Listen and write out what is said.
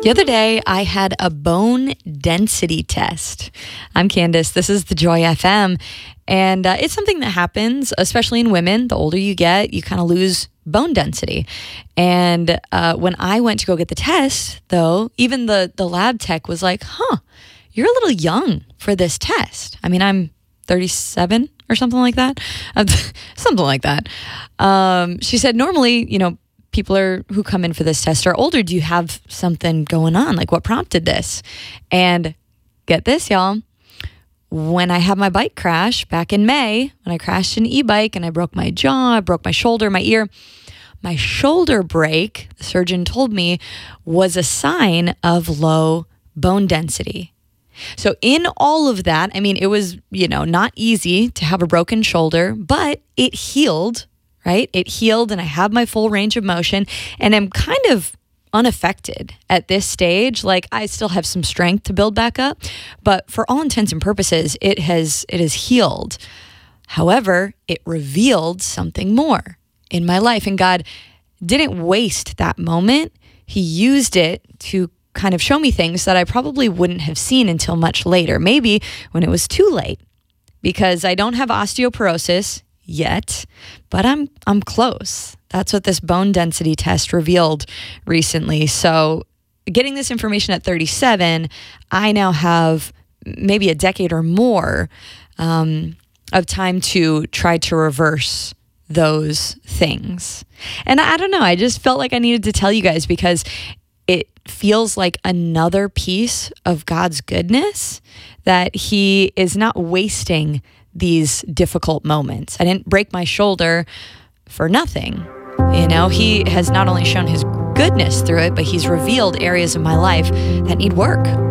The other day, I had a bone density test. I'm Candace. This is the Joy FM. And it's something that happens, especially in women. The older you get, you kind of lose bone density. And when I went to go get the test, though, even the lab tech was like, you're a little young for this test. I mean, I'm 37 or something like that. Something like that. She said, normally, people who come in for this test are older. Do you have something going on? Like, what prompted this? And get this, y'all. When I had my bike crash back in May, when I crashed an e-bike and I broke my jaw, I broke my shoulder, my ear, my shoulder break, the surgeon told me, was a sign of low bone density. So in all of that, I mean, it was, not easy to have a broken shoulder, but it healed, right? It healed and I have my full range of motion and I'm kind of unaffected at this stage. Like, I still have some strength to build back up, but for all intents and purposes, it has healed. However, it revealed something more in my life, and God didn't waste that moment. He used it to kind of show me things that I probably wouldn't have seen until much later, maybe when it was too late, because I don't have osteoporosis yet, but I'm close. That's what this bone density test revealed recently. So getting this information at 37, I now have maybe a decade or more of time to try to reverse those things. And I don't know, I just felt like I needed to tell you guys because it feels like another piece of God's goodness, that He is not wasting these difficult moments. I didn't break my shoulder for nothing. He has not only shown His goodness through it, but He's revealed areas of my life that need work.